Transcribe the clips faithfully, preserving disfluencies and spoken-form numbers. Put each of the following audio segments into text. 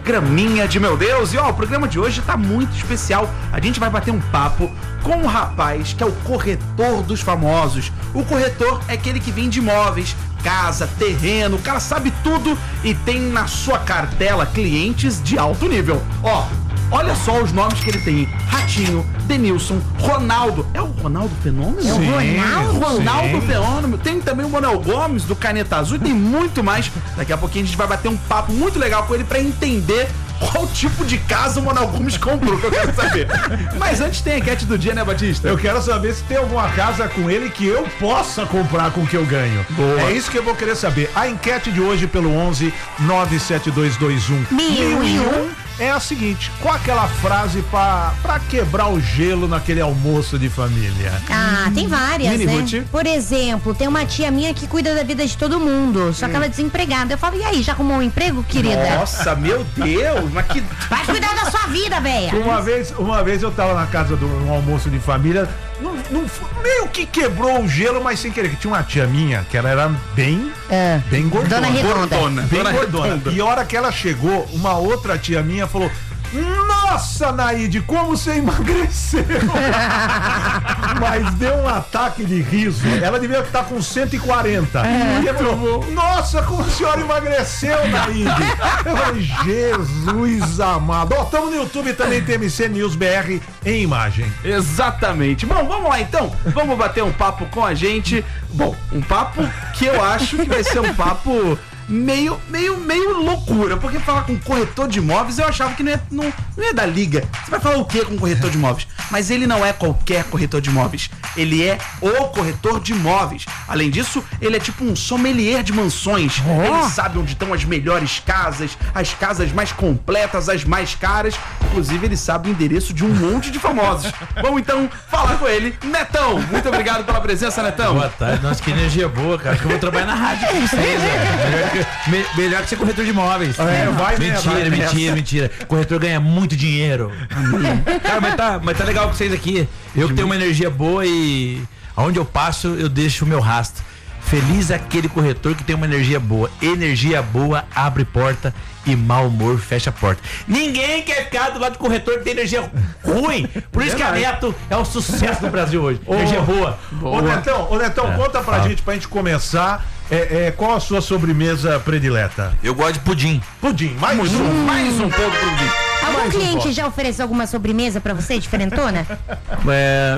Graminha de meu Deus. E ó, o programa de hoje tá muito especial. A gente vai bater um papo com um rapaz que é o corretor dos famosos. O corretor é aquele que vende imóveis, casa, terreno, o cara sabe tudo e tem na sua cartela clientes de alto nível. Ó, olha só os nomes que ele tem: Ratinho, Denilson, Ronaldo. É o Ronaldo Fenômeno? É o Ronaldo? Ronaldo Fenômeno. Tem também o Manuel Gomes, do Caneta Azul, e tem muito mais. Daqui a pouquinho a gente vai bater um papo muito legal com ele pra entender qual tipo de casa o Manuel Gomes comprou, que eu quero saber. Mas antes tem a enquete do dia, né, Batista? Eu quero saber se tem alguma casa com ele que eu possa comprar com o que eu ganho. Boa. É isso que eu vou querer saber. A enquete de hoje pelo onze nove sete dois dois um mil e um é a seguinte: qual aquela frase pra, pra quebrar o gelo naquele almoço de família? Ah, tem várias, Mini né? Ruth. Por exemplo, tem uma tia minha que cuida da vida de todo mundo, só que ela é desempregada. Eu falo, e aí, já arrumou um emprego, querida? Nossa, meu Deus, mas que... Vai cuidar da sua vida, velha. Uma vez, uma vez eu tava na casa de um almoço de família, não, não, meio que quebrou o gelo, mas sem querer, que tinha uma tia minha que ela era bem, É. bem gordona. Dona Redonda. Gordona. Bem Dona gordona. Redonda. E a hora que ela chegou, uma outra tia minha falou: nossa, Naide, como você emagreceu? Mas deu um ataque de riso. Ela devia estar com cento e quarenta. É, e falou: nossa, como a senhora emagreceu, Naide? Eu falei: Jesus amado. Ó, estamos no YouTube também, T M C News B R em imagem. Exatamente. Bom, vamos lá então. Vamos bater um papo com a gente. Bom, um papo que eu acho que vai ser um papo meio, meio, meio loucura. Porque falar com corretor de imóveis eu achava que não ia, não, não ia dar liga. Você vai falar o que com corretor de imóveis? Mas ele não é qualquer corretor de imóveis. Ele é o corretor de imóveis. Além disso, ele é tipo um sommelier de mansões. Oh. Ele sabe onde estão as melhores casas, as casas mais completas, as mais caras. Inclusive, ele sabe o endereço de um monte de famosos. Vamos então falar com ele. Netão, muito obrigado pela presença, Netão. Boa tarde. Nossa, que energia boa, cara. Acho que eu vou trabalhar na rádio com vocês, velho. Melhor que, me, melhor que ser corretor de imóveis. É, vai mentira, nessa, vai mentira, nessa. mentira. Corretor ganha muito dinheiro. Cara, mas tá, mas tá legal com vocês aqui. Eu que tenho uma energia boa e aonde eu passo, eu deixo o meu rastro. Feliz é aquele corretor que tem uma energia boa. Energia boa abre porta e mau humor fecha a porta. Ninguém quer ficar do lado do corretor que tem energia ruim. Por isso que a Neto é o sucesso do Brasil hoje. Ô, energia boa. Ô Netão, ô Netão, É, conta pra fala. gente, pra gente começar, é, é, qual a sua sobremesa predileta? Eu gosto de pudim. Pudim, mais um. Mais um pouco pro dia. Algum Mais um cliente voto. já ofereceu alguma sobremesa pra você, diferentona? É.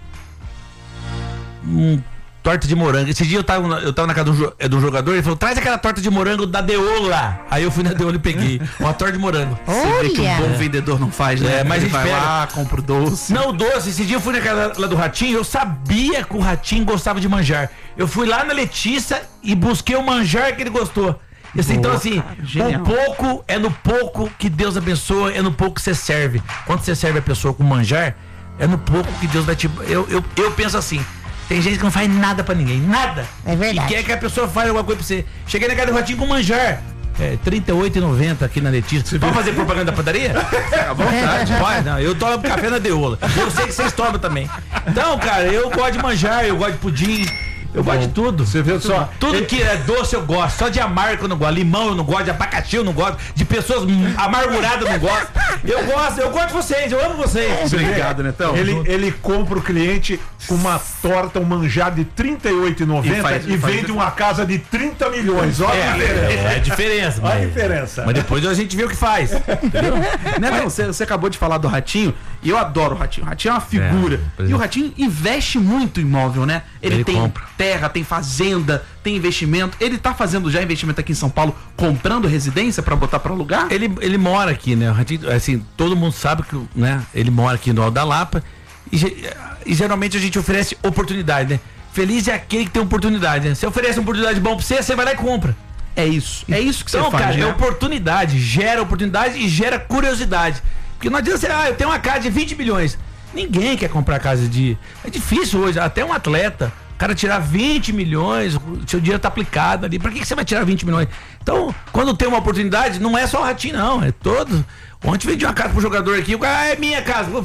Hum, torta de morango. Esse dia eu tava, na- eu tava na casa de um, jo- é, de um jogador, ele falou: traz aquela torta de morango da Deola. Aí eu fui na Deola e peguei uma torta de morango. Você vê que um Olha. bom vendedor não faz, né? É, mas ele a gente vai pega. lá, compra o doce. Não, doce. Esse dia eu fui na casa lá do Ratinho, eu sabia que o Ratinho gostava de manjar. Eu fui lá na Letícia e busquei o manjar que ele gostou. E assim, então assim, cara, genial. o pouco é no pouco que Deus abençoa, é no pouco que você serve. Quando você serve a pessoa com manjar, é no pouco que Deus vai te... Eu, eu, eu penso assim, tem gente que não faz nada pra ninguém, nada. É verdade. E quer que a pessoa faça alguma coisa pra você. Cheguei na casa do Ratinho com manjar. É, trinta e oito reais e noventa centavos aqui na Letícia. Vamos fazer propaganda da padaria? À vontade. Pode, não, eu tomo café na Deola. Eu sei que vocês tomam também. Então, cara, eu gosto de manjar, eu gosto de pudim, eu gosto de tudo. Você viu só? Tudo que é doce eu gosto, só de amargo eu não gosto, limão eu não gosto, de abacaxi eu não gosto, de pessoas hum, amarguradas eu não gosto. Eu gosto, eu gosto de vocês, eu amo vocês. Obrigado, Netão. Ele, ele compra o cliente com uma torta, um manjar de trinta e oito reais e noventa E faz- centavos e, faz- vende uma casa de trinta milhões. Olha a diferença. É, é a diferença. Olha a Mas, diferença. mas depois a gente vê o que faz. Netão, você, você acabou de falar do Ratinho e eu adoro o Ratinho. O Ratinho é uma figura. É, pois e é. o Ratinho investe muito em imóvel, né? Ele, Ele tem compra. terra, tem fazenda, tem investimento. Ele tá fazendo já investimento aqui em São Paulo, comprando residência pra botar pra alugar? Ele, ele mora aqui, né? O Ratinho, assim, todo mundo sabe que, né? Ele mora aqui no Alto da Lapa e, ge- e geralmente a gente oferece oportunidade, né? Feliz é aquele que tem oportunidade, né? Você oferece uma oportunidade bom pra você, você vai lá e compra. É isso. É isso que Então, você faz, cara, né? é oportunidade, gera oportunidade e gera curiosidade. Porque não adianta você, ah, eu tenho uma casa de vinte milhões. Ninguém quer comprar casa de... É difícil hoje, até um atleta, o cara tirar vinte milhões, o seu dinheiro tá aplicado ali, pra que que você vai tirar vinte milhões? Então, quando tem uma oportunidade, não é só o Ratinho não, é todo... Ontem vendi uma casa pro jogador aqui, o cara, ah, é minha casa. Pô,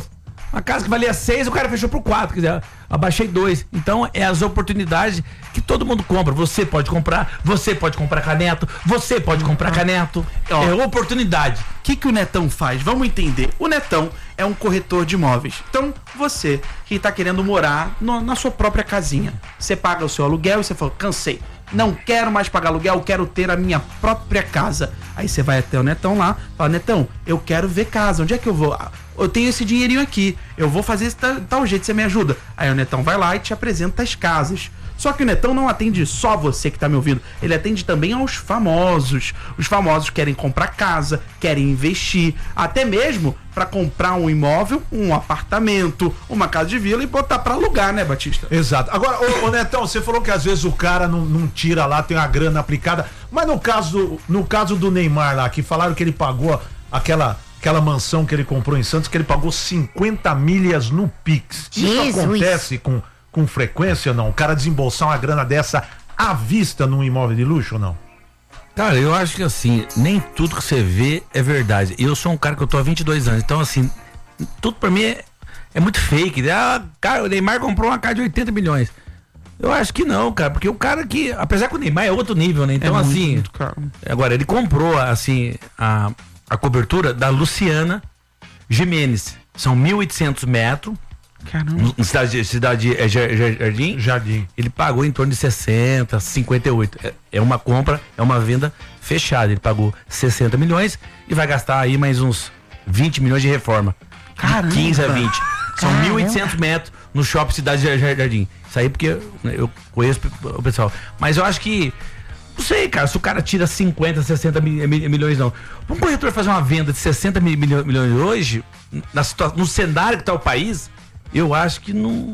Uma casa que valia seis, o cara fechou por quatro. Quer dizer, abaixei dois. Então, é as oportunidades que todo mundo compra. Você pode comprar, você pode comprar caneto, você pode comprar caneto. Ó. É oportunidade. O que, que o Netão faz? Vamos entender. O Netão é um corretor de imóveis. Então, você que está querendo morar no- na sua própria casinha, você paga o seu aluguel e você fala, cansei, não quero mais pagar aluguel, quero ter a minha própria casa. Aí você vai até o Netão lá, fala, Netão, eu quero ver casa, onde é que eu vou? Ah, eu tenho esse dinheirinho aqui, eu vou fazer esse tal, tal jeito, você me ajuda? Aí o Netão vai lá e te apresenta as casas. Só que o Netão não atende só você que tá me ouvindo, ele atende também aos famosos. Os famosos querem comprar casa, querem investir, até mesmo para comprar um imóvel, um apartamento, uma casa de vila e botar para alugar, né, Batista? Exato. Agora, ô, ô Netão, você falou que às vezes o cara não, não tira lá, tem uma grana aplicada, mas no caso, no caso do Neymar lá, que falaram que ele pagou aquela, aquela mansão que ele comprou em Santos, que ele pagou cinquenta milhas no Pix. Isso Jesus. acontece com, com frequência ou não? O cara desembolsar uma grana dessa à vista num imóvel de luxo ou não? Cara, eu acho que assim, nem tudo que você vê é verdade. Eu sou um cara que eu tô há vinte e dois anos, então assim, tudo pra mim é, é muito fake. Ah, cara, o Neymar comprou uma casa de oitenta milhões. Eu acho que não, cara, porque o cara que, apesar que o Neymar é outro nível, né? Então É muito, assim, muito caro. agora ele comprou assim a, a cobertura da Luciana Gimenez. São mil e oitocentos metros. Caramba. Em cidade, cidade é Jar- Jar- Jardim. Jardim. Ele pagou em torno de sessenta, cinquenta e oito. É, é uma compra, é uma venda fechada. Ele pagou sessenta milhões e vai gastar aí mais uns vinte milhões de reforma. Caramba. De quinze a vinte. São Caramba. mil e oitocentos metros no shopping Cidade Jar- Jar- Jardim. Isso aí porque né, eu conheço o pessoal. Mas eu acho que, não sei, cara, se o cara tira cinquenta, sessenta mi- mi- milhões não. Um corretor fazer uma venda de sessenta mi- milho- milhões hoje, na situa- no cenário que está o país, eu acho que não.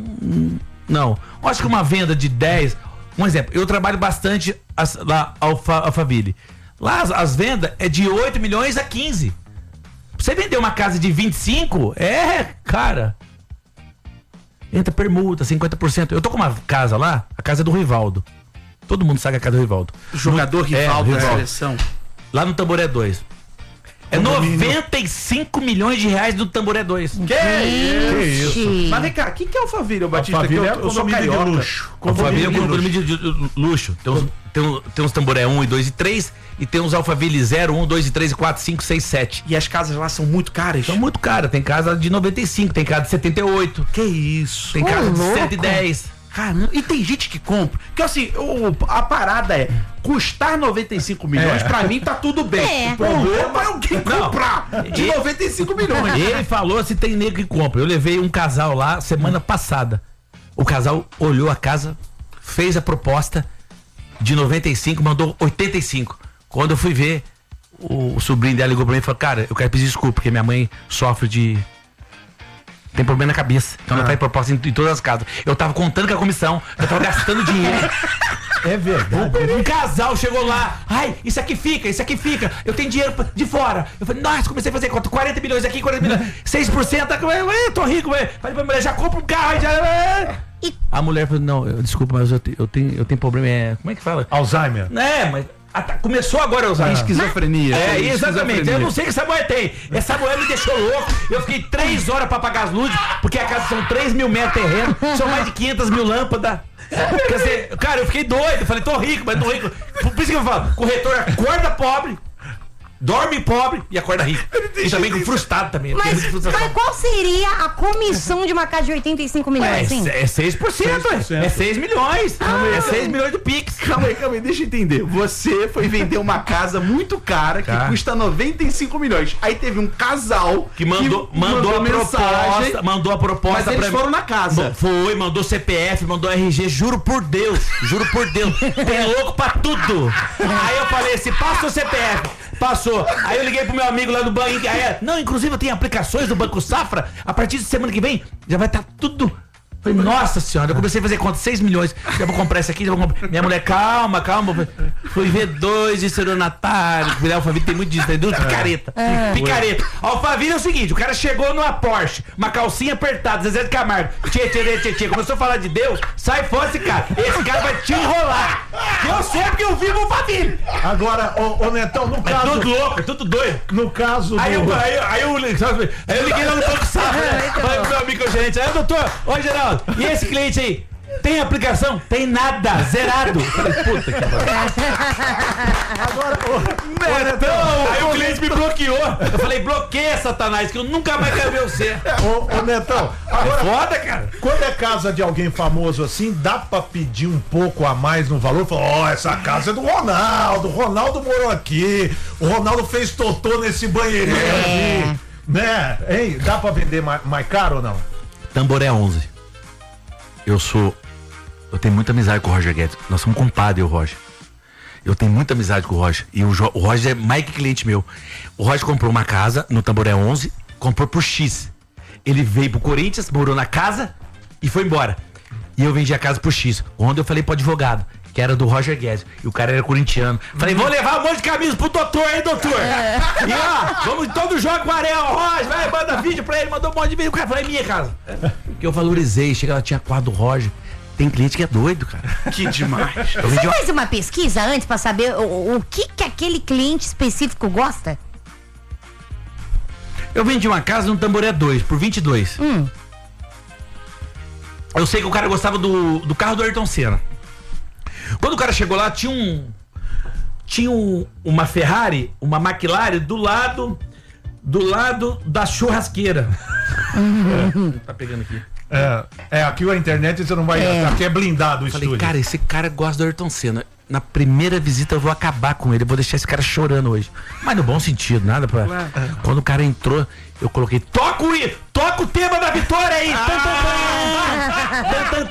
Não. Eu acho que uma venda de dez. Um exemplo, eu trabalho bastante as, lá ao Alphaville. Lá as, as vendas é de oito milhões a quinze. Pra você vender uma casa de vinte e cinco, é, cara. Entra permuta, cinquenta por cento. Eu tô com uma casa lá, a casa é do Rivaldo. Todo mundo sabe a casa do Rivaldo. Jogador No- rival é, da Rivaldo. seleção. Lá no Tamboré dois. É Condomínio. noventa e cinco milhões de reais do Tamboré dois. Que isso? Gente. Mas vem cá, o que, que é Alphaville, ô Batista? Alphaville Que é eu, eu sou condomínio de carioca. luxo. Alphaville é um Condomínio de condomínio de, de- de luxo. Tem uns, tem, um- tem uns Tamboré um e dois e três e tem uns Alphaville zero, um, dois e três e quatro, cinco, seis, sete. E as casas lá são muito caras. São muito caras. Tem casa de noventa e cinco, tem casa de setenta e oito, Que isso? tem Ô, casa de louco. cento e dez. Caramba, e tem gente que compra. Porque assim, o- a parada é custar noventa e cinco milhões, pra mim tá tudo bem. É. O problema é alguém Não. comprar de E- noventa e cinco milhões. Ele falou se tem nego que compra. Eu levei um casal lá semana passada. O casal olhou a casa, fez a proposta de noventa e cinco, mandou oitenta e cinco. Quando eu fui ver, o, o sobrinho dela ligou pra mim e falou: cara, eu quero pedir desculpa, porque minha mãe sofre de. Tem problema na cabeça. Então ela faz proposta em, em todas as casas. Eu tava contando com a comissão, eu tava gastando dinheiro. É verdade. Um casal chegou lá, ai, isso aqui fica, isso aqui fica, eu tenho dinheiro pra- de fora. Eu falei, nossa, comecei a fazer conta, quarenta milhões aqui, quarenta milhões, seis por cento, eu tô rico, velho. Falei pra mulher, já compra um carro, já. E- A mulher falou, não, eu, desculpa, mas eu, te- eu, tenho, eu tenho problema, é, como é que fala? Alzheimer. É, mas a- tá- começou agora a usar. Esquizofrenia. É, Esquizofrenia. exatamente. Eu não sei o que essa mulher tem. Essa mulher me deixou louco. Eu fiquei três horas pra apagar as luzes, porque a casa são três mil metros de terreno, são mais de quinhentas mil lâmpadas. Quer dizer, cara, eu fiquei doido. Eu falei, tô rico, mas tô rico. Por isso que eu falo, corretor acorda pobre, dorme pobre e acorda rico. E também com frustrado também. eu tenho Mas, muita frustração. mas qual seria a comissão de uma casa de oitenta e cinco milhões, É, assim? é seis por cento, seis por cento. é seis milhões. É seis milhões de Pix. Calma aí, calma aí, deixa eu entender. Você foi vender uma casa muito cara que Tá. custa noventa e cinco milhões. Aí teve um casal Que mandou, mandou, a proposta, mandou a proposta mas eles pra foram na casa. Ma- Foi, mandou C P F, mandou R G, juro por Deus, juro por Deus, tem louco pra tudo. Aí eu falei assim, passa o C P F, passou. Aí eu liguei pro meu amigo lá do banco, aí, não, inclusive eu tenho aplicações do Banco Safra, a partir de semana que vem já vai estar tudo Falei, nossa senhora, eu comecei a fazer conta, seis milhões. Já vou comprar isso aqui, já vou comprar. Minha mulher, calma, calma. Fui ver dois de seronatário. O Alphaville tem muito disso, tem duas picareta. É. Picareta. Alphaville é o seguinte: o cara chegou numa Porsche, uma calcinha apertada, Zezé de Camargo. Tchê, tchê, tchê, tchê. Começou a falar de Deus, sai fora esse cara. Esse cara vai te enrolar. Eu sei porque eu vivo o Alphaville. Agora, ô, ô Netão, no caso. É tudo louco, é tudo doido. No caso. Aí, do... eu, aí, aí, eu, aí eu liguei lá no Banco Safra. Falei pro meu amigo gerente, aí, doutor, ô Geraldo, e esse cliente aí? Tem aplicação? Tem nada, zerado. Falei, puta que pariu. Agora, ô, Netão, aí o cliente me bloqueou. Eu falei, bloqueia, Satanás, que eu nunca mais quero ver você. Ô, ô Netão, agora, é foda, cara. Quando é casa de alguém famoso assim, dá pra pedir um pouco a mais no valor? Fala, ó, oh, essa casa é do Ronaldo, o Ronaldo morou aqui, o Ronaldo fez totô nesse banheirinho é. aqui, né? Hein, dá pra vender mais, mais caro ou não? Tamboré onze. Eu sou. Eu tenho muita amizade com o Roger Guedes. Nós somos compadres, eu e o Roger. Eu tenho muita amizade com o Roger. E o, jo, o Roger é mais que cliente meu. O Roger comprou uma casa no Tamboré onze, comprou por X. Ele veio pro Corinthians, morou na casa e foi embora. E eu vendi a casa por X. Onde eu falei pro advogado, que era do Roger Guedes. E o cara era corintiano. Falei, vou levar um monte de camisa pro doutor, hein, doutor? É. E ó, vamos todo jogo com o Ariel Roger, vai, manda vídeo pra ele, mandou um monte de vídeo. O cara falou, é minha casa. Que eu valorizei, chega lá, tinha quadro do Roger. Tem cliente que é doido, cara. Que demais. Você uma... fez uma pesquisa antes pra saber o, o que que aquele cliente específico gosta? Eu vendi uma casa no Tamboré dois, por vinte e dois. Hum. Eu sei que o cara gostava do, do carro do Ayrton Senna. Quando o cara chegou lá, tinha um... Tinha um, uma Ferrari, uma McLaren do lado... Do lado da churrasqueira. É, tá pegando aqui. É, é, aqui a internet você não vai. É. Aqui é blindado o Falei, estúdio. Cara, esse cara gosta do Ayrton Senna. Na primeira visita eu vou acabar com ele, eu vou deixar esse cara chorando hoje. Mas no bom sentido, nada pra. Claro. Quando o cara entrou, eu coloquei, toca o, toca o tema da vitória aí! Ah. Tan, tan, tan,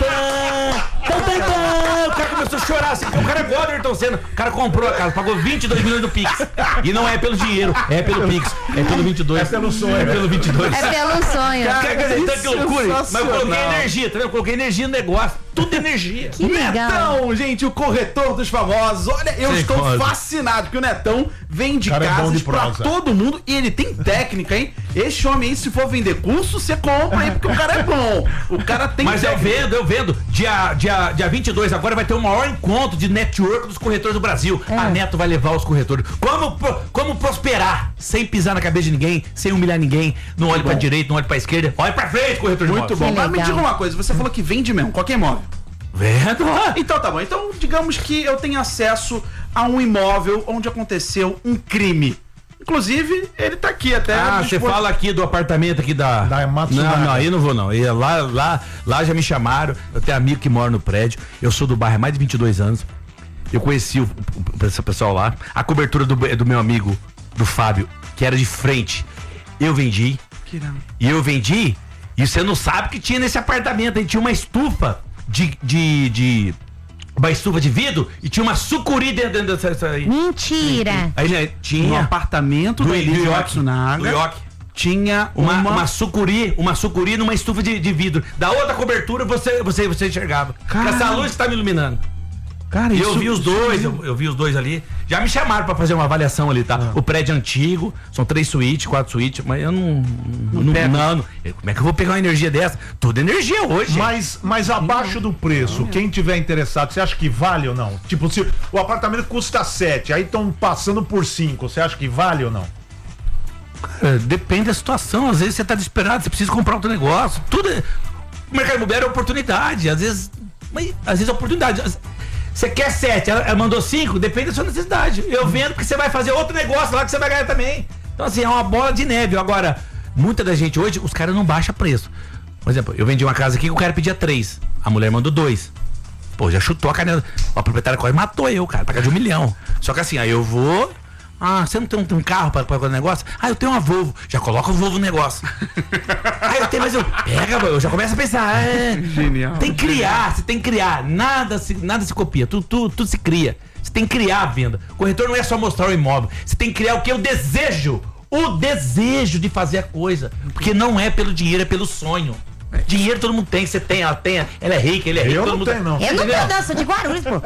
tan, tan, tan. O cara começou a chorar assim, o cara gosta do Ayrton Senna. O cara comprou a casa, pagou vinte e dois milhões do Pix. E não é pelo dinheiro, é pelo Pix. É pelo vinte e dois. É pelo sonho. É pelo vinte e dois. É pelo sonho. Cara, quer dizer, tanto que loucura. Mas eu coloquei energia, tá vendo? Eu coloquei energia no negócio. Tudo energia. Que legal. Netão, gente, o corretor dos famosos. Olha, eu Sei estou pode. fascinado, porque o Netão vende casas é pra todo mundo e ele tem técnica, hein? Esse homem aí, se for vender curso, você compra aí, porque o cara é bom. O cara tem Mas técnica. eu vendo, eu vendo. Dia, dia, dia vinte e dois agora vai ter o maior encontro de network dos corretores do Brasil. É. A Neto vai levar os corretores. Como, como prosperar sem pisar na cabeça de ninguém, sem humilhar ninguém. Não olhe pra direita, não olhe pra esquerda. Olhe pra frente, corretor de Muito bom. Mas me diga uma coisa, você falou que vende mesmo, qualquer imóvel. Vendo? Então tá bom. Então, digamos que eu tenho acesso a um imóvel onde aconteceu um crime. Inclusive, ele tá aqui até. Ah, você dispor... fala aqui do apartamento aqui da. Da Matsunaga. Não, não, aí não vou não. E lá, lá, lá já me chamaram. Eu tenho amigo que mora no prédio. Eu sou do bairro há mais de vinte e dois anos. Eu conheci o, o, esse pessoal lá. A cobertura do, do meu amigo, do Fábio, que era de frente. Eu vendi. Que não. E eu vendi. E você não sabe que tinha nesse apartamento. Aí tinha uma estufa de. de, de uma estufa de vidro e tinha uma sucuri dentro, dentro dessa aí. Mentira! Aí né, tinha um apartamento do Elise Matsunaga. Tinha uma, uma... uma sucuri, uma sucuri numa estufa de, de vidro. Da outra cobertura você, você, você enxergava. Cara... Essa luz está me iluminando. Cara, e isso, eu vi os dois, eu, eu vi os dois ali. Já me chamaram pra fazer uma avaliação ali, tá? Ah. O prédio é antigo, são três suítes, quatro suítes, mas eu não. Não, não, não, não. Como é que eu vou pegar uma energia dessa? Toda energia hoje. Mas, mas abaixo do preço, não, quem tiver interessado, você acha que vale ou não? Tipo, se o apartamento custa sete, aí estão passando por cinco, você acha que vale ou não? Cara, depende da situação. Às vezes você tá desesperado, você precisa comprar outro negócio. Tudo é... O mercado imobiliário é oportunidade. Às vezes. Mas, às vezes é oportunidade. Você quer sete, ela, ela mandou cinco, depende da sua necessidade. Eu vendo porque você vai fazer outro negócio lá que você vai ganhar também. Então, assim, é uma bola de neve. Agora, muita da gente hoje, os caras não baixam preço. Por exemplo, eu vendi uma casa aqui que o cara pedia três. A mulher mandou dois. Pô, já chutou a canela. A proprietária quase matou eu, cara, pagar de um milhão. Só que assim, aí eu vou. Ah, você não tem um, tem um carro para fazer o negócio? Ah, eu tenho uma Volvo. Já coloca o Volvo no negócio. Ah, eu tenho, mas eu. Pega, eu já começo a pensar. É, genial. Tem que criar, você tem que criar. Nada se, nada se copia, tudo, tudo, tudo se cria. Você tem que criar a venda. O corretor não é só mostrar o imóvel. Você tem que criar o que? O desejo. O desejo de fazer a coisa. Porque não é pelo dinheiro, é pelo sonho. Dinheiro todo mundo tem, você tem, ela tem, ela é rica, ele é rico, Eu todo não mundo tenho, não. Eu não Entendeu? tenho dança de Guarulhos, pô.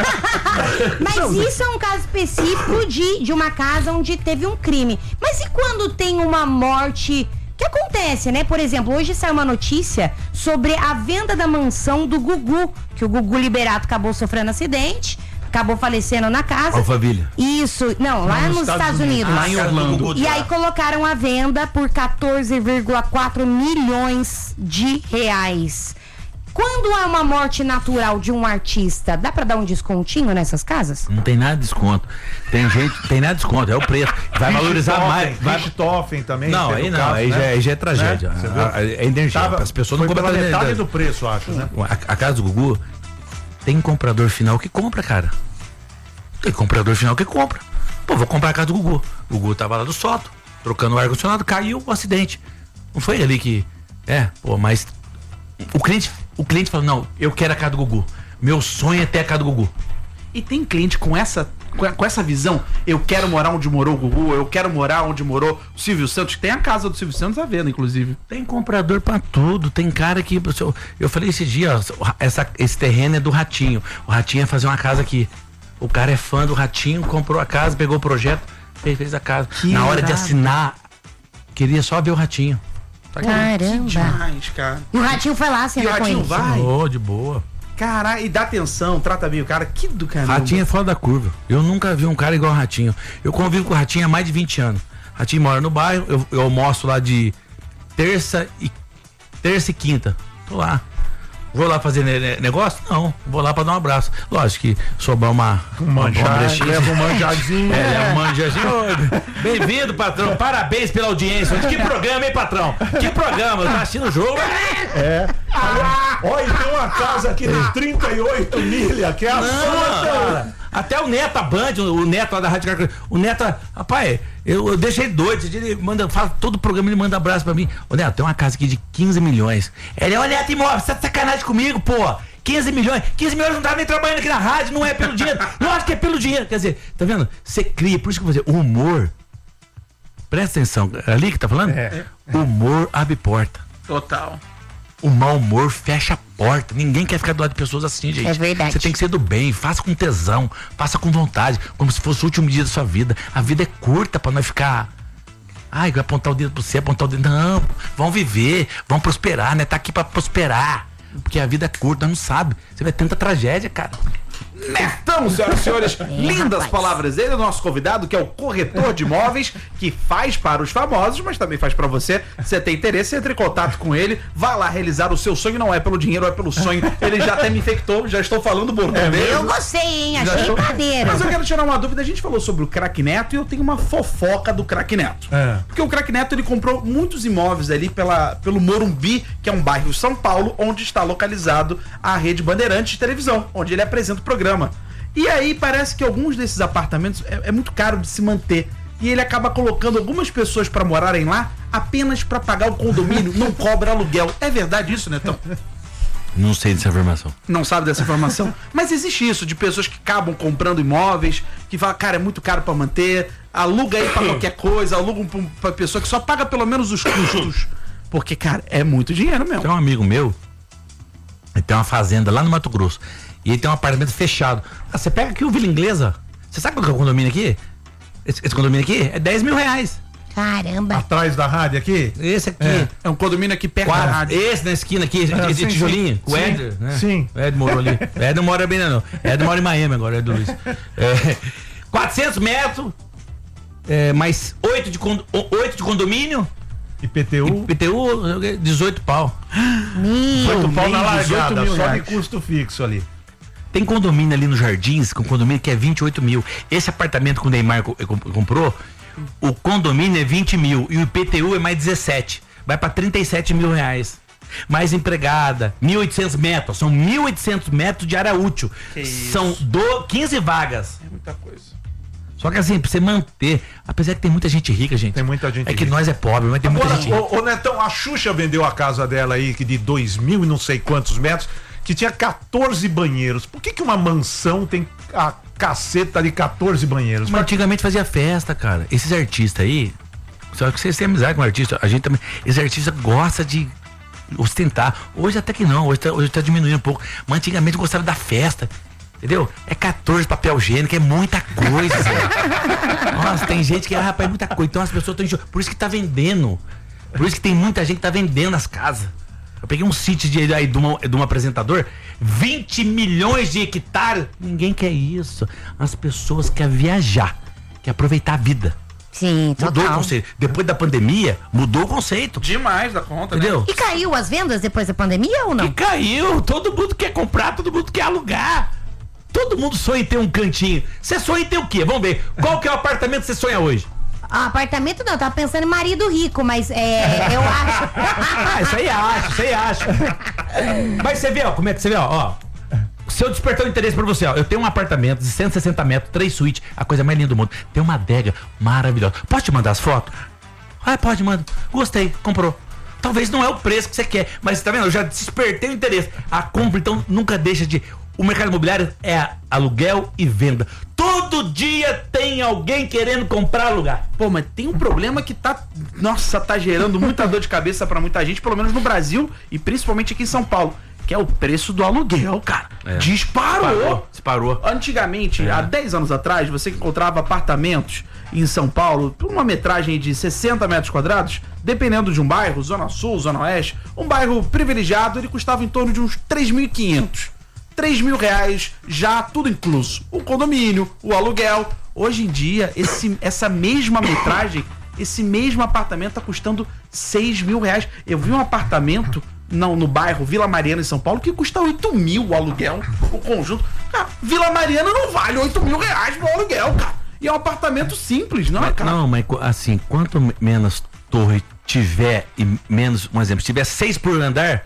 Mas isso é um caso específico de, de uma casa onde teve um crime. Mas e quando tem uma morte? Que acontece, né? Por exemplo, hoje saiu uma notícia sobre a venda da mansão do Gugu, que o Gugu Liberato acabou sofrendo acidente, acabou falecendo na casa. Alphaville. Isso, não, lá nos, Estados, Unidos. Lá em Orlando. E aí colocaram a venda por quatorze vírgula quatro milhões de reais. Quando há uma morte natural de um artista, dá pra dar um descontinho nessas casas? Não tem nada de desconto. Tem gente, tem nada de desconto, é o preço. Vai valorizar mais. Vai... Richthofen também. Não, teve aí o não, caso, aí, né? já, aí já é tragédia. Né? Você viu? A, a, é energia. Tava- As pessoas não foi compram pela pela metade energia. do preço, acho, né? A, a casa do Gugu tem comprador final que compra, cara. Tem comprador final que compra. Pô, vou comprar a casa do Gugu. O Gugu tava lá do Soto, trocando o ar-condicionado, caiu o acidente. Não foi ali que. É, pô, mas. O cliente, o cliente falou: não, eu quero a casa do Gugu. Meu sonho é ter a casa do Gugu. E tem cliente com essa, com a- com essa visão, eu quero morar onde morou o Gugu, eu quero morar onde morou o Silvio Santos, que tem a casa do Silvio Santos à venda, inclusive. Tem comprador pra tudo. Tem cara que. Eu, eu falei esse dia, ó, essa, esse terreno é do Ratinho. O Ratinho ia fazer uma casa aqui. O cara é fã do Ratinho, comprou a casa, pegou o projeto, fez, fez a casa. Que Na hora de irado. assinar, queria só ver o Ratinho. Tá Caramba. Que demais, cara. E o Ratinho foi lá E o assinar com Ratinho ele. vai? Ô, de boa. Caralho, e dá atenção, trata bem o cara. Que do caramba. Ratinho é fora da curva. Eu nunca vi um cara igual o Ratinho. Eu convivo com o Ratinho há mais de vinte anos. Ratinho mora no bairro, eu, eu almoço lá de terça e terça e quinta. Tô lá. Vou lá fazer ne- ne- negócio? Não. Vou lá pra dar um abraço. Lógico que sobrar uma, uma, uma Manjar, brechinha. leva um manjadinho. É, leva um manjadinho. Ô, bem-vindo, patrão. Parabéns pela audiência. Que programa, hein, patrão? Que programa? Tá assistindo o jogo? É. Olha, e tem uma casa aqui de trinta e oito milha, que é a Não, sua, cara. Até o Neto, a Band, o Neto lá da Rádio Caracol, o Neto, rapaz, eu, eu deixei ele doido. Ele manda, fala todo o programa, ele manda abraço pra mim. Ô Neto, tem uma casa aqui de quinze milhões. Ele, ô Neto Imóvel, você tá de sacanagem comigo, pô. quinze milhões, quinze milhões não tava nem trabalhando aqui na rádio, não é pelo dinheiro. Lógico que é pelo dinheiro. Quer dizer, tá vendo? Você cria, por isso que eu vou dizer, o humor, presta atenção, é ali que tá falando? É. O humor abre porta. Total. O mau humor fecha a porta. Ninguém quer ficar do lado de pessoas assim, gente. É verdade. Você tem que ser do bem, faça com tesão, faça com vontade, como se fosse o último dia da sua vida. A vida é curta pra nós ficar. Ai, vai apontar o dedo pra você, apontar o dedo. Não, vão viver, vão prosperar, né? Tá aqui pra prosperar. Porque a vida é curta, não sabe. Você vai ter tanta tragédia, cara. Netão, senhoras e senhores, lindas rapaz. palavras dele, o nosso convidado, que é o corretor de imóveis, que faz para os famosos, mas também faz para você. Você tem interesse, entre em contato com ele, vá lá realizar o seu sonho, não é pelo dinheiro, é pelo sonho. Ele já até me infectou, já estou falando bordão dele. Eu gostei, hein? Já Achei estou- maneiro. Mas eu quero tirar uma dúvida, a gente falou sobre o Craque Neto e eu tenho uma fofoca do Craque Neto. É. Porque o Craque Neto, ele comprou muitos imóveis ali pela, pelo Morumbi, que é um bairro de São Paulo, onde está localizado a Rede Bandeirantes de televisão, onde ele apresenta o programa. E aí parece que alguns desses apartamentos é, é muito caro de se manter. E ele acaba colocando algumas pessoas para morarem lá apenas para pagar o condomínio, não cobra aluguel. É verdade isso, Netão? Não sei dessa informação. Não sabe dessa informação? Mas existe isso, de pessoas que acabam comprando imóveis, que falam, cara, é muito caro pra manter, aluga aí pra qualquer coisa, aluga um- pra pessoa que só paga pelo menos os custos. Porque, cara, é muito dinheiro mesmo. Tem um amigo meu, ele tem uma fazenda lá no Mato Grosso. E ele tem um apartamento fechado. Ah, você pega aqui o Vila Inglesa. Você sabe qual que é o condomínio aqui? Esse, esse condomínio aqui é dez mil reais. Caramba. Atrás da rádio aqui? Esse aqui. É. É um condomínio aqui perto da Quatro. rádio. Esse na esquina aqui, esse, Ah, esse sim, tijolinho. sim. O Sim. Éder, né? Sim. O Éder morou ali. O Éder não mora bem, não. O Éder mora em Miami agora, o Éder Luiz. É, quatrocentos metros, é, mais oito de, condo, oito de condomínio, I P T U? I P T U, dezoito pau. Meu. Oito pau na nem dezoito largada, mil só de reais. custo fixo ali. Tem condomínio ali nos Jardins, com condomínio que é vinte e oito mil. Esse apartamento que o Neymar co- co- comprou, o condomínio é vinte mil e o I P T U é mais dezessete. Vai pra trinta e sete mil reais. Mais empregada, mil e oitocentos metros. São mil e oitocentos metros de área útil. Que isso. São do, quinze vagas. É muita coisa. Só que assim, pra você manter, apesar que tem muita gente rica, gente. Tem muita gente É que rica. nós é pobre, mas tem muita Agora, gente rica. ô, ô Netão, a Xuxa vendeu a casa dela aí, que de dois mil e não sei quantos metros, que tinha quatorze banheiros. Por que que uma mansão tem a caceta de quatorze banheiros? Mas antigamente fazia festa, cara. Esses artistas aí, só que vocês têm amizade com artista, a gente também. Esse artista gosta de ostentar. Hoje até que não, hoje tá, hoje tá diminuindo um pouco. Mas antigamente eu gostava da festa. Entendeu? É quatorze papel higiênico, é muita coisa. Nossa, tem gente que, ah, rapaz, é muita coisa. Então as pessoas estão. Por isso que tá vendendo. Por isso que tem muita gente que tá vendendo as casas. Eu peguei um sítio de, aí, de, uma, de um apresentador, vinte milhões de hectares. Ninguém quer isso. As pessoas querem viajar, querem aproveitar a vida. Sim, Mudou total. o conceito. Depois da pandemia, mudou o conceito. Demais da conta, Entendeu? né? E caiu as vendas depois da pandemia ou não? E caiu. Todo mundo quer comprar, todo mundo quer alugar. Todo mundo sonha em ter um cantinho. Você sonha em ter o quê? Vamos ver. Qual que é o apartamento que você sonha hoje? Ah, apartamento não, eu tava pensando em marido rico, mas é, eu acho. Ah, isso aí acho, isso aí acho. Mas você vê, ó, como é que você vê, ó, ó. Se eu despertar o interesse pra você, ó, eu tenho um apartamento de cento e sessenta metros, três suítes, a coisa mais linda do mundo. Tem uma adega maravilhosa. Posso te mandar as fotos? Ah, pode, manda. Gostei, comprou. Talvez não é o preço que você quer, mas tá vendo? Eu já despertei o interesse. A compra, então, nunca deixa de... O mercado imobiliário é aluguel e venda. Todo dia tem alguém querendo comprar alugar. Pô, mas tem um problema que tá, nossa, tá gerando muita dor de cabeça pra muita gente, pelo menos no Brasil e principalmente aqui em São Paulo, que é o preço do aluguel, cara. É. Disparou. Disparou. Antigamente, É. há dez anos atrás, você encontrava apartamentos em São Paulo por uma metragem de sessenta metros quadrados, dependendo de um bairro, Zona Sul, Zona Oeste, um bairro privilegiado, ele custava em torno de uns três mil e quinhentos. três mil reais, já tudo incluso. O condomínio, o aluguel. Hoje em dia, esse, essa mesma metragem, esse mesmo apartamento tá custando seis mil reais. Eu vi um apartamento não, no bairro Vila Mariana, em São Paulo, que custa oito mil o aluguel, o conjunto. Cara, Vila Mariana não vale oito mil reais no aluguel, cara. E é um apartamento simples, não é, cara? Não, mas assim, quanto menos torre tiver e menos, um exemplo, se tiver seis por andar,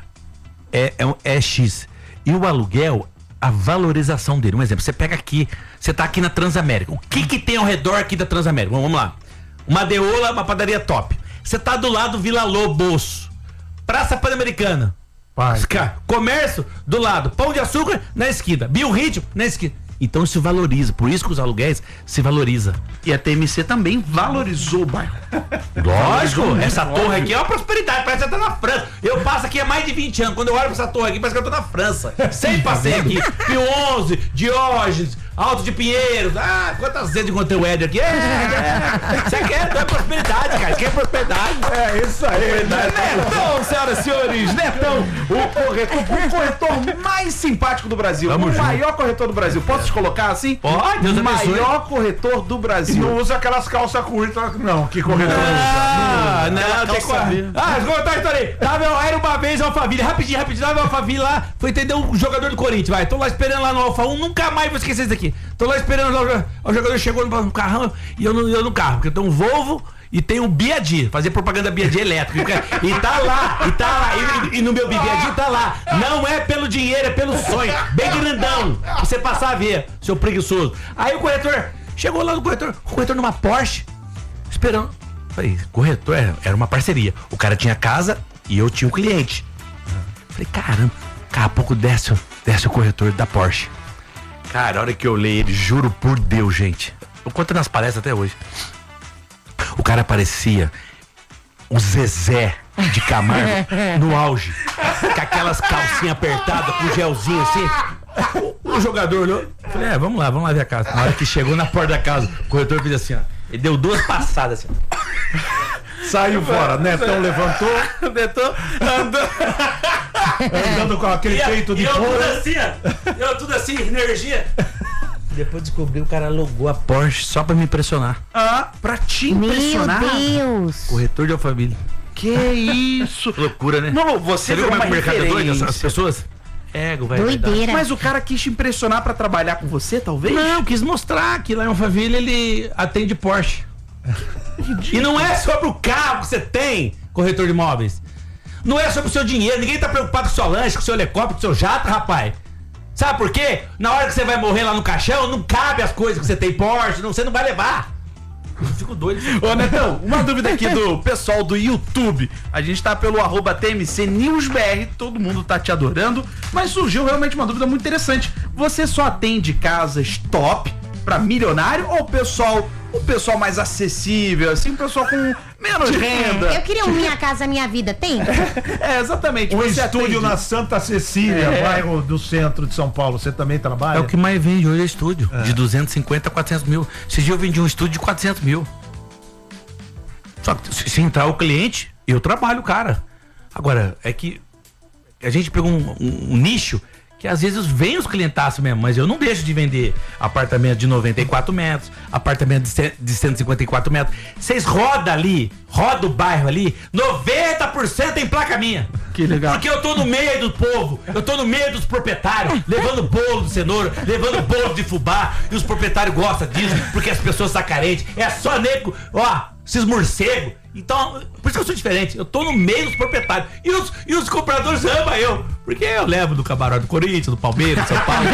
é, é, é X. E o aluguel, a valorização dele. Um exemplo, você pega aqui, você tá aqui na Transamérica. O que que tem ao redor aqui da Transamérica? Vamos lá. Uma Deola, uma padaria top. Você tá do lado do Vila Lobos. Praça Pan-Americana. Pai. Comércio do lado. Pão de Açúcar na esquina. Biorritmo na esquina. Então se valoriza. Por isso que os aluguéis se valoriza. E a T M C também valorizou o bairro. Lógico, essa torre aqui é uma prosperidade, parece que você tá na França. Eu passo aqui há mais de vinte anos, quando eu olho pra essa torre aqui, parece que eu tô na França. Sempre passei aqui. Pio onze, Diógenes, Alto de Pinheiros. Ah, quantas vezes encontrei o Éder aqui? É, é. Você quer, não é prosperidade, cara. Quer prosperidade. É isso aí, né? Netão, senhoras e senhores, Netão, o corretor, o corretor mais simpático do Brasil. Vamos o junto. maior corretor do Brasil. Posso te colocar assim? Pode, Deus o abençoe. maior corretor do E Brasil. não usa aquelas calças curtas, não, que corretor Ah, usa. não, tem calça que... V. Ah, deixa eu contar a história aí. Tava, era uma vez Alphaville, rapidinho, rapidinho, tava Alphaville lá, foi entender um jogador do Corinthians, vai. Tô lá esperando lá no Alfa um, nunca mais vou esquecer isso aqui. Tô lá esperando, lá, o jogador chegou no, no carrão e eu no, eu no carro, porque eu tenho um Volvo e tem um Biadi, fazer propaganda Biadi elétrico. E tá lá, e tá lá, e, e no meu Biadi tá lá. Não é pelo dinheiro, é pelo sonho. Bem grandão. Pra você passar a ver, seu preguiçoso. Aí o corretor, chegou lá no corretor, o corretor numa Porsche, esperando. Falei, corretor, era, era uma parceria. O cara tinha casa e eu tinha um cliente. Falei, caramba, daqui a pouco desce, desce o corretor da Porsche. Cara, a hora que eu olhei ele, juro por Deus, gente. Eu conto nas palestras até hoje. O cara parecia o Zezé de Camargo no auge. Com aquelas calcinhas apertadas, com gelzinho assim. O, o jogador olhou. Falei, é, vamos lá, vamos lá ver a casa. Na hora que chegou na porta da casa, o corretor fez assim, ó. Ele deu duas passadas assim. Saiu fora, Netão levantou, Netão andou. andando com aquele peito de e eu tudo fora. assim, ó. Eu tudo assim, energia. Depois descobri o cara alugou a Porsche só pra me impressionar. Ah, pra te Meu impressionar. Deus. Corretor de Alphaville. Que isso? Loucura, né? Não, você Você viu virou como é que uma o mercado é doido? As- As referência. pessoas? Ego, vai. vai dar. Doideira. Mas o cara quis te impressionar pra trabalhar com você, talvez? Não, quis mostrar que lá em Alphaville ele atende Porsche. E não é sobre o carro que você tem, corretor de imóveis. Não é sobre o seu dinheiro. Ninguém tá preocupado com o seu lanche, com o seu helicóptero, com o seu jato, rapaz. Sabe por quê? Na hora que você vai morrer lá no caixão, não cabe as coisas que você tem Porsche, não, você não vai levar. Eu fico doido. Ô, Netão, uma dúvida aqui do pessoal do YouTube. A gente tá pelo arroba T M C News B R, todo mundo tá te adorando, mas surgiu realmente uma dúvida muito interessante. Você só atende casas top pra milionário ou o pessoal um pessoal mais acessível, assim, um pessoal com menos renda. Eu queria um Minha Casa Minha Vida, tem? É, exatamente. Um Você estúdio atende. na Santa Cecília, É. bairro do centro de São Paulo. Você também trabalha? É o que mais vende hoje é estúdio. De duzentos e cinquenta a quatrocentos mil. Esse dia eu vendi um estúdio de quatrocentos mil. Só que se, se entrar o cliente, eu trabalho, cara. Agora, é que a gente pegou um, um- um nicho que às vezes vem os clientaços mesmo, mas eu não deixo de vender apartamento de noventa e quatro metros, apartamento de, ce- de cento e cinquenta e quatro metros. Vocês rodam ali, roda o bairro ali, noventa por cento em placa minha. Que legal. Porque eu tô no meio do povo, eu tô no meio dos proprietários, levando bolo de cenoura, levando bolo de fubá, e os proprietários gostam disso, porque as pessoas são carentes. É só nego, ó, esses morcegos. Então, por isso que eu sou diferente, eu tô no meio dos proprietários. E os, e os compradores amam eu, porque eu levo do camarote do Corinthians, do Palmeiras, do São Paulo.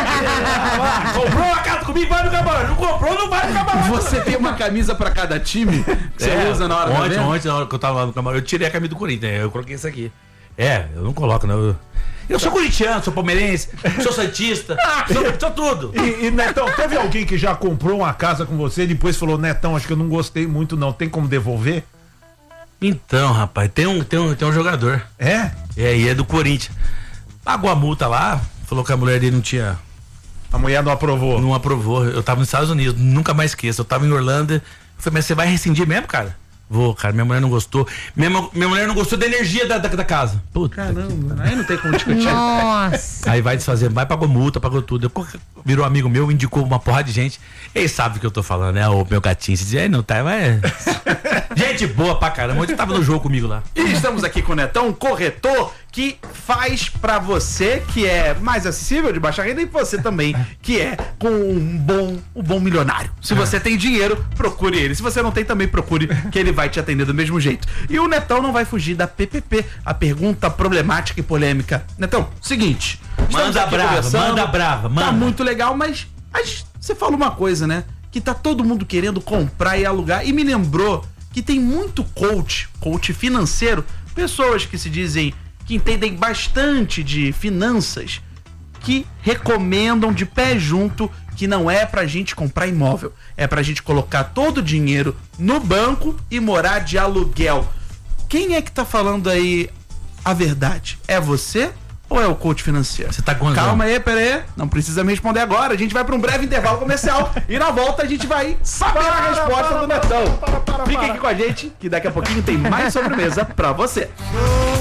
Ah, comprou uma casa comigo, vai no camarote. Não comprou, não vai no camarote. Você tem uma camisa pra cada time que você É, usa na hora da ontem, venda? ontem, na hora que eu tava lá no camarote, eu tirei a camisa do Corinthians, né? Eu coloquei isso aqui. É, eu não coloco, não. Eu, eu sou corintiano, sou palmeirense, sou santista, sou, sou tudo. E, e, Netão, teve alguém que já comprou uma casa com você e depois falou, Netão, acho que eu não gostei muito não, tem como devolver? Então, rapaz, tem um, tem um, tem um jogador. É? É, e é do Corinthians. Pagou a multa lá, falou que a mulher dele não tinha. A mulher não aprovou. Não aprovou. Eu tava nos Estados Unidos, nunca mais esqueço. Eu tava em Orlando. Eu falei, mas você vai rescindir mesmo, cara? Vou, cara, minha mulher não gostou. Minha, mu- minha mulher não gostou da energia da, da, da casa. Puta. Caramba, aí não tem como discutir. Nossa. Aí vai desfazer, vai, pagou multa, pagou tudo. Eu, virou amigo meu, indicou uma porrada de gente. Ele sabe do que eu tô falando, né? O meu gatinho. Se diz, aí não tá, mas. Gente boa pra caramba. Ontem tava no jogo comigo lá. E estamos aqui com o Netão, um corretor que faz pra você que é mais acessível, de baixa renda, e você também que é com um bom, um bom milionário. Se você tem dinheiro, procure ele. Se você não tem, também procure, que ele vai te atender do mesmo jeito. E o Netão não vai fugir da P P P, a pergunta problemática e polêmica. Netão, seguinte. estamos Manda aqui brava, conversando, manda brava, manda. Tá muito legal, mas a gente- você falou uma coisa, né? Que tá todo mundo querendo comprar e alugar, e me lembrou que tem muito coach, coach financeiro, pessoas que se dizem que entendem bastante de finanças, que recomendam de pé junto que não é pra gente comprar imóvel, é pra gente colocar todo o dinheiro no banco e morar de aluguel. Quem é que tá falando aí a verdade? É você ou é o coach financeiro? Você tá com quantos Calma aí, pera aí. Não precisa me responder agora. A gente vai pra um breve intervalo comercial e na volta a gente vai saber a resposta do Netão. Fique aqui com a gente que daqui a pouquinho tem mais sobremesa pra você.